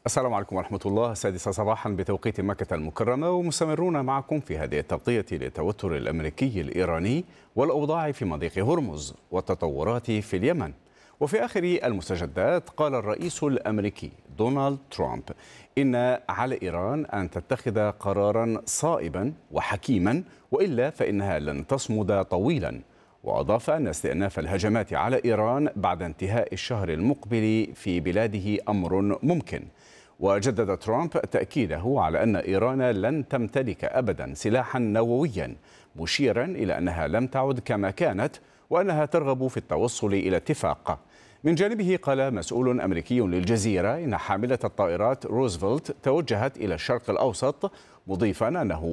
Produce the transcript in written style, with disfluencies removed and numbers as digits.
السلام عليكم ورحمة الله. 6 صباحا بتوقيت مكة المكرمة، ومستمرون معكم في هذه التغطية للتوتر الأمريكي الإيراني والأوضاع في مضيق هرمز والتطورات في اليمن. وفي آخر المستجدات قال الرئيس الأمريكي دونالد ترامب إن على إيران أن تتخذ قرارا صائبا وحكيما، وإلا فإنها لن تصمد طويلا. وأضاف أن استئناف الهجمات على إيران بعد انتهاء الشهر المقبل في بلاده أمر ممكن. وجدد ترامب تأكيده على أن إيران لن تمتلك أبدا سلاحا نوويا، مشيرا إلى أنها لم تعد كما كانت وأنها ترغب في التوصل إلى اتفاق. من جانبه قال مسؤول أمريكي للجزيرة إن حاملة الطائرات روزفلت توجهت إلى الشرق الأوسط، مضيفا أنه